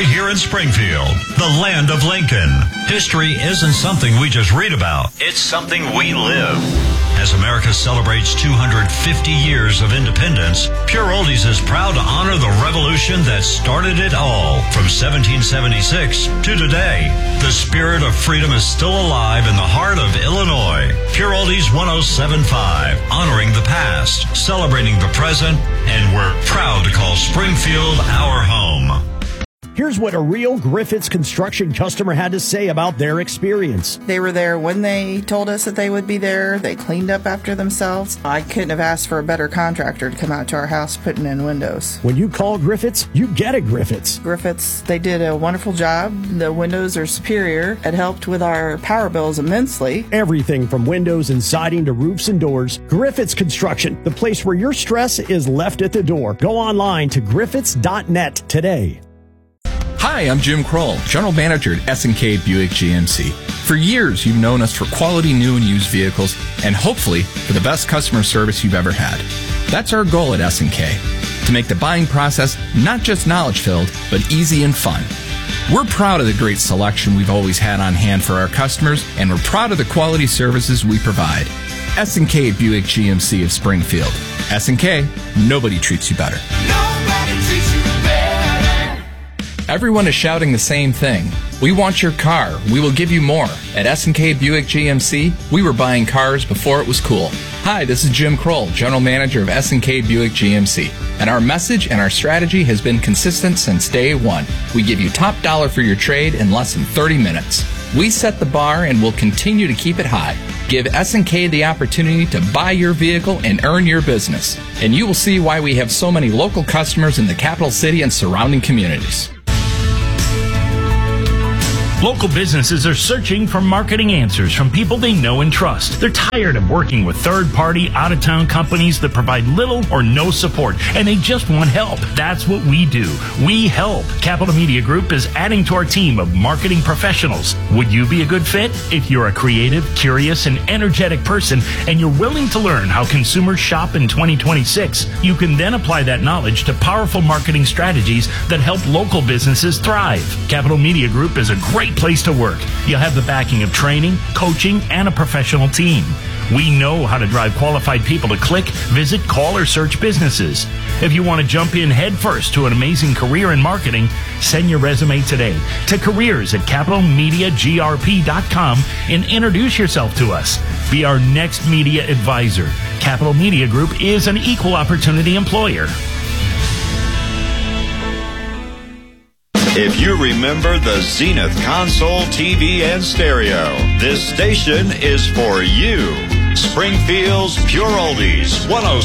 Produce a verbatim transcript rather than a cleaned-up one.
right here in Springfield, the land of Lincoln. History isn't something we just read about. It's something we live. As America celebrates two hundred fifty years of independence, Pure Oldies is proud to honor the revolution that started it all from seventeen seventy-six to today. The spirit of freedom is still alive in the heart of Illinois. Pure Oldies one oh seven point five, honoring the past, celebrating the present, and we're proud to call Springfield our home. Here's what a real Griffiths Construction customer had to say about their experience. They were there when they told us that they would be there. They cleaned up after themselves. I couldn't have asked for a better contractor to come out to our house putting in windows. When you call Griffiths, you get a Griffiths. Griffiths, they did a wonderful job. The windows are superior. It helped with our power bills immensely. Everything from windows and siding to roofs and doors. Griffiths Construction, the place where your stress is left at the door. Go online to griffiths dot net today. Hi, I'm Jim Kroll, General Manager at S and K Buick G M C. For years, you've known us for quality new and used vehicles, and hopefully for the best customer service you've ever had. That's our goal at S and K, to make the buying process not just knowledge-filled, but easy and fun. We're proud of the great selection we've always had on hand for our customers, and we're proud of the quality services we provide. S and K Buick G M C of Springfield. S and K, nobody treats you better. Nobody treats you better. Everyone is shouting the same thing. We want your car. We will give you more. At S and K Buick G M C, we were buying cars before it was cool. Hi, this is Jim Kroll, General Manager of S and K Buick G M C. And our message and our strategy has been consistent since day one. We give you top dollar for your trade in less than thirty minutes. We set the bar and will continue to keep it high. Give S and K the opportunity to buy your vehicle and earn your business. And you will see why we have so many local customers in the capital city and surrounding communities. Local businesses are searching for marketing answers from people they know and trust. They're tired of working with third-party, out-of-town companies that provide little or no support, and they just want help. That's what we do. We help. Capital Media Group is adding to our team of marketing professionals. Would you be a good fit? If you're a creative, curious, and energetic person, and you're willing to learn how consumers shop in twenty twenty-six, you can then apply that knowledge to powerful marketing strategies that help local businesses thrive. Capital Media Group is a great place to work. You'll have the backing of training, coaching, and a professional team. We know how to drive qualified people to click, visit, call, or search businesses. If you want to jump in headfirst to an amazing career in marketing, send your resume today to careers at capital media g r p dot com and introduce yourself to us. Be our next media advisor. Capital Media Group is an equal opportunity employer. If you remember the Zenith console, T V, and stereo, this station is for you. Springfield's Pure Oldies, one oh